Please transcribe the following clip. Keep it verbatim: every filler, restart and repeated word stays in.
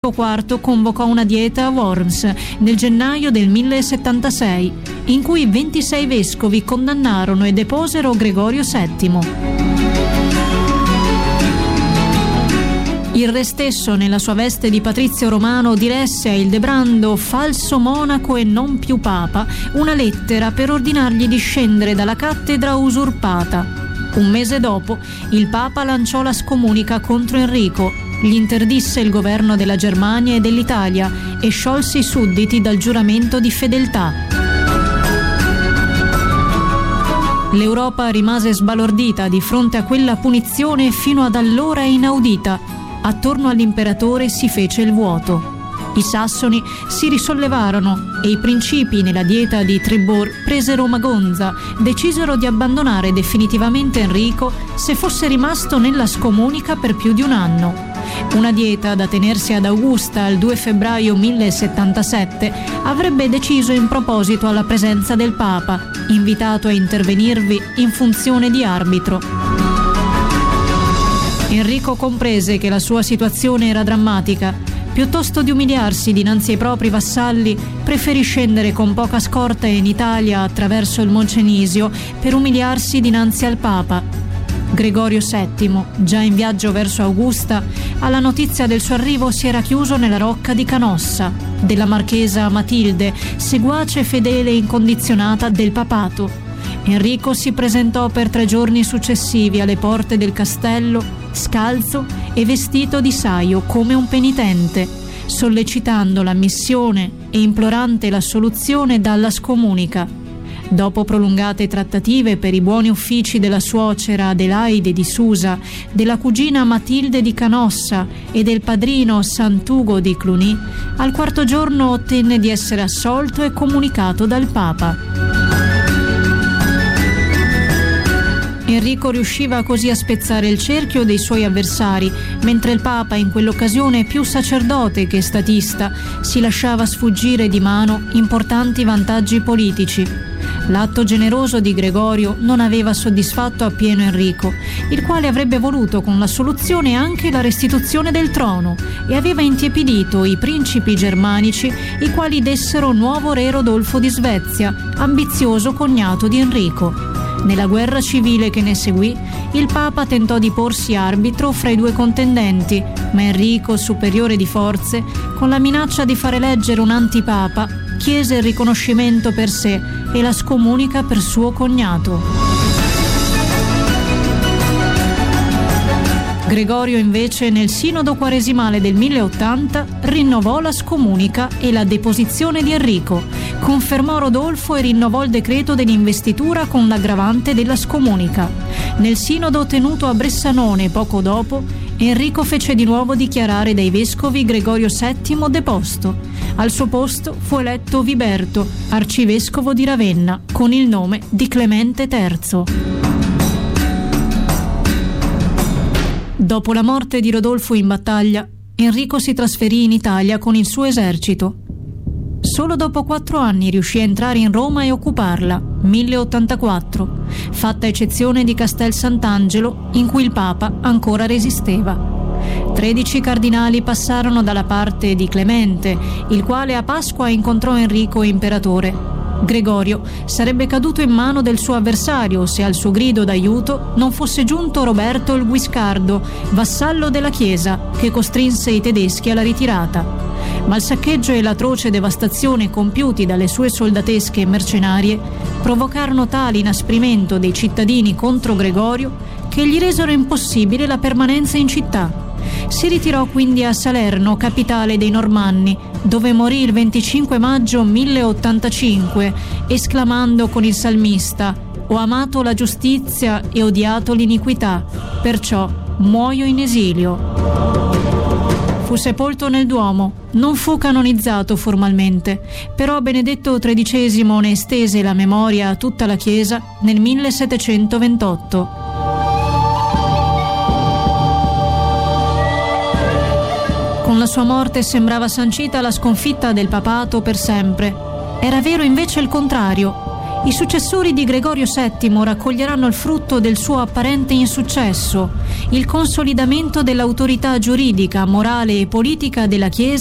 quarto convocò una dieta a Worms nel gennaio del millesettantasei, in cui ventisei vescovi condannarono e deposero Gregorio settimo. Il re stesso, nella sua veste di patrizio romano, diresse a Ildebrando, falso monaco e non più papa, una lettera per ordinargli di scendere dalla cattedra usurpata. Un mese dopo, il papa lanciò la scomunica contro Enrico, gli interdisse il governo della Germania e dell'Italia e sciolse i sudditi dal giuramento di fedeltà. L'Europa rimase sbalordita di fronte a quella punizione fino ad allora inaudita. Attorno all'imperatore si fece il vuoto. I sassoni si risollevarono e i principi nella dieta di Tribord presero Magonza, decisero di abbandonare definitivamente Enrico se fosse rimasto nella scomunica per più di un anno. Una dieta da tenersi ad Augusta il due febbraio millesettantasette avrebbe deciso in proposito alla presenza del Papa, invitato a intervenirvi in funzione di arbitro. Enrico comprese che la sua situazione era drammatica. Piuttosto di umiliarsi dinanzi ai propri vassalli, preferì scendere con poca scorta in Italia attraverso il Moncenisio per umiliarsi dinanzi al Papa. Gregorio settimo, già in viaggio verso Augusta, alla notizia del suo arrivo si era chiuso nella rocca di Canossa, della marchesa Matilde, seguace fedele e incondizionata del papato. Enrico si presentò per tre giorni successivi alle porte del castello, scalzo e vestito di saio come un penitente, sollecitando l'ammissione e implorante l'assoluzione dalla scomunica. Dopo prolungate trattative per i buoni uffici della suocera Adelaide di Susa, della cugina Matilde di Canossa e del padrino Sant'Ugo di Cluny, al quarto giorno ottenne di essere assolto e comunicato dal Papa. Enrico riusciva così a spezzare il cerchio dei suoi avversari, mentre il Papa, in quell'occasione più sacerdote che statista, si lasciava sfuggire di mano importanti vantaggi politici. L'atto generoso di Gregorio non aveva soddisfatto appieno Enrico, il quale avrebbe voluto con l'assoluzione anche la restituzione del trono e aveva intiepidito i principi germanici, i quali dessero nuovo re Rodolfo di Svezia, ambizioso cognato di Enrico. Nella guerra civile che ne seguì, il Papa tentò di porsi arbitro fra i due contendenti, ma Enrico, superiore di forze, con la minaccia di far eleggere un antipapa, chiese il riconoscimento per sé e la scomunica per suo cognato. Gregorio invece nel sinodo quaresimale del milleottanta rinnovò la scomunica e la deposizione di Enrico, confermò Rodolfo e rinnovò il decreto dell'investitura con l'aggravante della scomunica. Nel sinodo tenuto a Bressanone poco dopo, Enrico fece di nuovo dichiarare dai vescovi Gregorio settimo deposto. Al suo posto fu eletto Viberto, arcivescovo di Ravenna, con il nome di Clemente terzo. Dopo la morte di Rodolfo in battaglia, Enrico si trasferì in Italia con il suo esercito. Solo dopo quattro anni riuscì a entrare in Roma e occuparla, milleottantaquattro, fatta eccezione di Castel Sant'Angelo, in cui il Papa ancora resisteva. Tredici cardinali passarono dalla parte di Clemente, il quale a Pasqua incontrò Enrico imperatore. Gregorio sarebbe caduto in mano del suo avversario se al suo grido d'aiuto non fosse giunto Roberto il Guiscardo, vassallo della Chiesa, che costrinse i tedeschi alla ritirata. Ma il saccheggio e l'atroce devastazione compiuti dalle sue soldatesche mercenarie provocarono tale inasprimento dei cittadini contro Gregorio che gli resero impossibile la permanenza in città. Si ritirò quindi a Salerno, capitale dei Normanni, dove morì il venticinque maggio milleottantacinque, esclamando con il salmista: «Ho amato la giustizia e odiato l'iniquità, perciò muoio in esilio». Fu sepolto nel Duomo, non fu canonizzato formalmente, però Benedetto tredicesimo ne estese la memoria a tutta la Chiesa nel millesettecentoventotto. Con la sua morte sembrava sancita la sconfitta del papato per sempre. Era vero invece il contrario. I successori di Gregorio settimo raccoglieranno il frutto del suo apparente insuccesso, il consolidamento dell'autorità giuridica, morale e politica della Chiesa